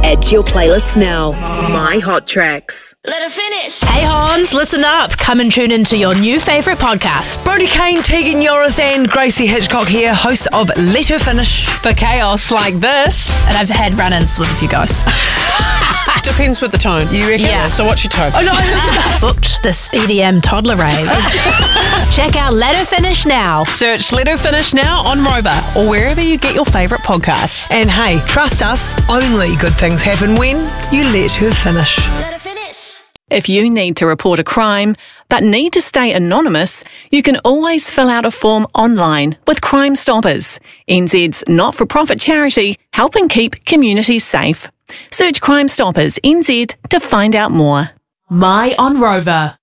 Add to your playlist now. My Hot Tracks. Let her finish. Hey Hans, listen up. Come and tune into your new favourite podcast. Brody Kane, Tegan Yorith and Gracie Hitchcock here, hosts of Let Her Finish. For chaos like this. And I've had run-ins with a few guys. Depends with the tone. You reckon? Yeah. So what's your tone? Oh, no. Booked this EDM toddler rave. Check out Let Her Finish now. Search Let Her Finish now on Rover or wherever you get your favourite podcasts. And hey, trust us, only good things happen when you let her finish. Let her finish. If you need to report a crime but need to stay anonymous, you can always fill out a form online with Crime Stoppers, NZ's not-for-profit charity helping keep communities safe. Search Crime Stoppers NZ to find out more. My on Rover.